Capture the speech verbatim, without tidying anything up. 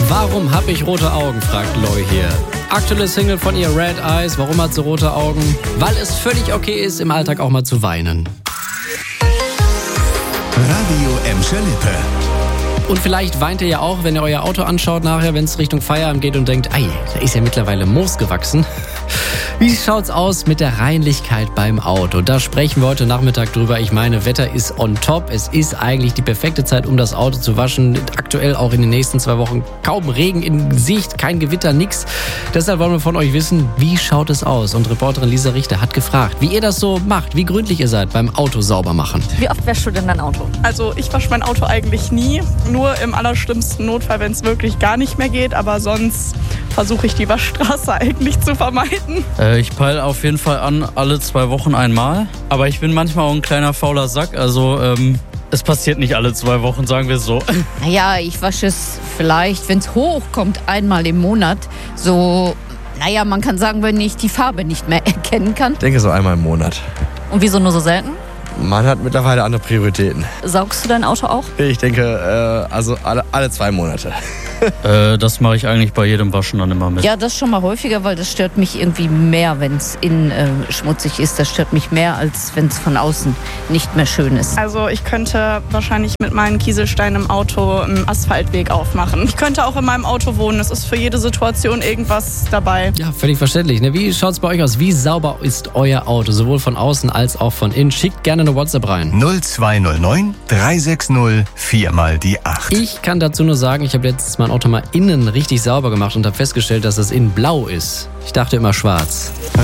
Warum hab ich rote Augen, fragt Loi hier. Aktuelle Single von ihr, Red Eyes. Warum hat sie rote Augen? Weil es völlig okay ist, im Alltag auch mal zu weinen. Radio Emscher Lippe. Und vielleicht weint ihr ja auch, wenn ihr euer Auto anschaut nachher, wenn es Richtung Feierabend geht und denkt, ei, da ist ja mittlerweile Moos gewachsen. Wie schaut's aus mit der Reinlichkeit beim Auto? Da sprechen wir heute Nachmittag drüber. Ich meine, Wetter ist on top. Es ist eigentlich die perfekte Zeit, um das Auto zu waschen. Aktuell auch in den nächsten zwei Wochen kaum Regen in Sicht, kein Gewitter, nix. Deshalb wollen wir von euch wissen, wie schaut es aus? Und Reporterin Lisa Richter hat gefragt, wie ihr das so macht, wie gründlich ihr seid beim Auto sauber machen. Wie oft wäschst du denn dein Auto? Also ich wasche mein Auto eigentlich nie, nur im allerschlimmsten Notfall, wenn es wirklich gar nicht mehr geht. Aber sonst versuche ich die Waschstraße eigentlich zu vermeiden. Äh, ich peile auf jeden Fall an, alle zwei Wochen einmal. Aber ich bin manchmal auch ein kleiner fauler Sack. Also ähm, es passiert nicht alle zwei Wochen, sagen wir es so. Naja, ich wasche es vielleicht, wenn es hochkommt, einmal im Monat. So, naja, man kann sagen, wenn ich die Farbe nicht mehr erkennen kann. Ich denke so einmal im Monat. Und wieso nur so selten? Man hat mittlerweile andere Prioritäten. Saugst du dein Auto auch? Ich denke, äh, also alle, alle zwei Monate. äh, das mache ich eigentlich bei jedem Waschen dann immer mit. Ja, das schon mal häufiger, weil das stört mich irgendwie mehr, wenn es innen äh, schmutzig ist. Das stört mich mehr, als wenn es von außen nicht mehr schön ist. Also ich könnte wahrscheinlich mit meinen Kieselsteinen im Auto einen Asphaltweg aufmachen. Ich könnte auch in meinem Auto wohnen. Es ist für jede Situation irgendwas dabei. Ja, völlig verständlich. Ne? Wie schaut's bei euch aus? Wie sauber ist euer Auto? Sowohl von außen als auch von innen. Schickt gerne eine WhatsApp rein. null zwei null neun drei sechs null vier mal die acht. Ich kann dazu nur sagen, ich habe letztes mein Auto mal innen richtig sauber gemacht und habe festgestellt, dass es innen blau ist. Ich dachte immer schwarz.